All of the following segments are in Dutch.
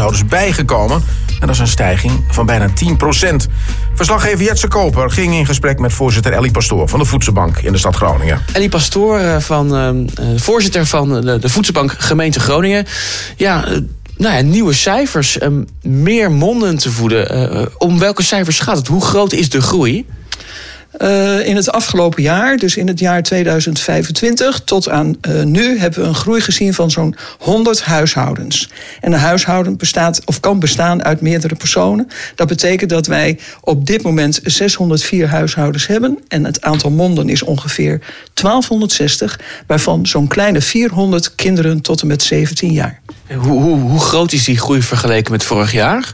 huishoudens bijgekomen. En dat is een stijging van bijna 10%. Verslaggever Jetse Koper ging in gesprek met voorzitter Ellie Pastoor van de Voedselbank in de stad Groningen. Ellie Pastoor, voorzitter van de Voedselbank gemeente Groningen. Nieuwe cijfers, meer monden te voeden. Om welke cijfers gaat het? Hoe groot is de groei? In het afgelopen jaar, dus in het jaar 2025 tot aan nu, hebben we een groei gezien van zo'n 100 huishoudens. En een huishouden kan bestaan uit meerdere personen. Dat betekent dat wij op dit moment 604 huishoudens hebben. En het aantal monden is ongeveer 1260, waarvan zo'n kleine 400 kinderen tot en met 17 jaar. Hoe groot is die groei vergeleken met vorig jaar?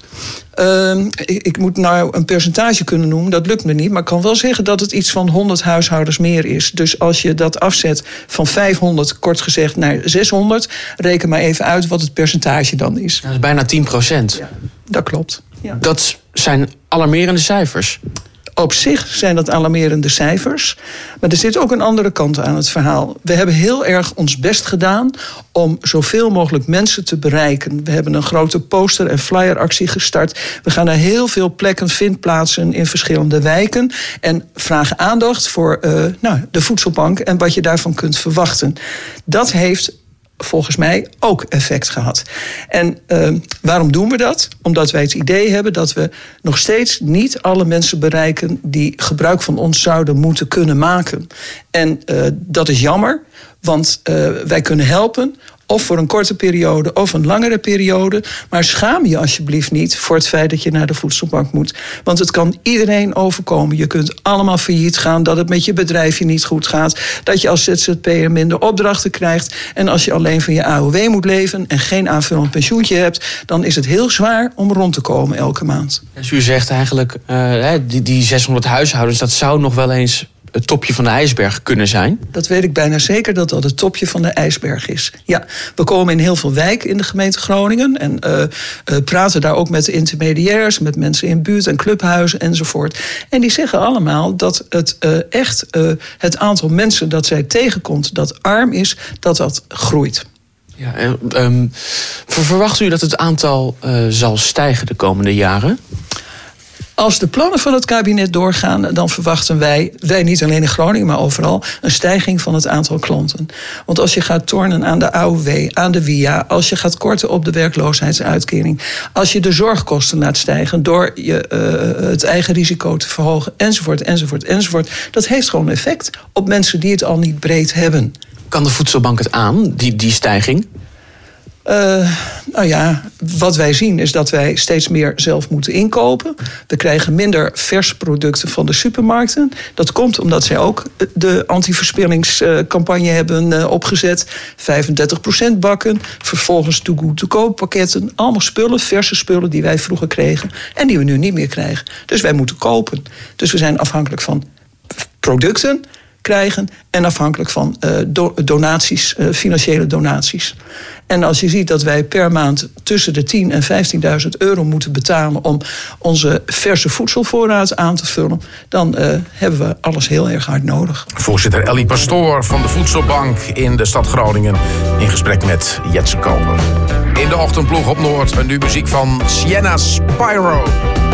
Ik moet nou een percentage kunnen noemen, dat lukt me niet. Maar ik kan wel zeggen dat het iets van 100 huishoudens meer is. Dus als je dat afzet van 500, kort gezegd, naar 600... reken maar even uit wat het percentage dan is. Dat is bijna 10%. Ja, dat klopt. Ja. Dat zijn alarmerende cijfers. Op zich zijn dat alarmerende cijfers. Maar er zit ook een andere kant aan het verhaal. We hebben heel erg ons best gedaan om zoveel mogelijk mensen te bereiken. We hebben een grote poster- en flyeractie gestart. We gaan naar heel veel plekken, vindplaatsen in verschillende wijken. En vragen aandacht voor de voedselbank en wat je daarvan kunt verwachten. Dat heeft volgens mij ook effect gehad. En waarom doen we dat? Omdat wij het idee hebben dat we nog steeds niet alle mensen bereiken die gebruik van ons zouden moeten kunnen maken. En dat is jammer, want wij kunnen helpen, of voor een korte periode of een langere periode. Maar schaam je alsjeblieft niet voor het feit dat je naar de voedselbank moet. Want het kan iedereen overkomen. Je kunt allemaal failliet gaan, dat het met je bedrijfje niet goed gaat, dat je als ZZP'er minder opdrachten krijgt. En als je alleen van je AOW moet leven en geen aanvullend pensioentje hebt, dan is het heel zwaar om rond te komen elke maand. Dus u zegt eigenlijk, die 600 huishoudens, dat zou nog wel eens het topje van de ijsberg kunnen zijn? Dat weet ik bijna zeker dat dat het topje van de ijsberg is. Ja, we komen in heel veel wijken in de gemeente Groningen en praten daar ook met de intermediairs, met mensen in buurt- en clubhuizen enzovoort. En die zeggen allemaal dat het aantal mensen dat zij tegenkomt dat arm is, dat groeit. Ja, verwacht u dat het aantal zal stijgen de komende jaren? Als de plannen van het kabinet doorgaan, dan verwachten wij niet alleen in Groningen, maar overal, een stijging van het aantal klanten. Want als je gaat tornen aan de AOW, aan de WIA, als je gaat korten op de werkloosheidsuitkering, als je de zorgkosten laat stijgen door het eigen risico te verhogen, enzovoort, dat heeft gewoon effect op mensen die het al niet breed hebben. Kan de voedselbank het aan, die stijging? Wat wij zien is dat wij steeds meer zelf moeten inkopen. We krijgen minder verse producten van de supermarkten. Dat komt omdat zij ook de antiverspillingscampagne hebben opgezet. 35% bakken, vervolgens Too Good To Go pakketten. Allemaal spullen, verse spullen die wij vroeger kregen en die we nu niet meer krijgen. Dus wij moeten kopen. Dus we zijn afhankelijk van producten krijgen en afhankelijk van donaties, financiële donaties. En als je ziet dat wij per maand tussen de 10.000 en 15.000 euro moeten betalen om onze verse voedselvoorraad aan te vullen, dan hebben we alles heel erg hard nodig. Voorzitter Ellie Pastoor van de Voedselbank in de stad Groningen in gesprek met Jetse Koper. In de ochtendploeg op Noord met nu muziek van Sienna Spyro.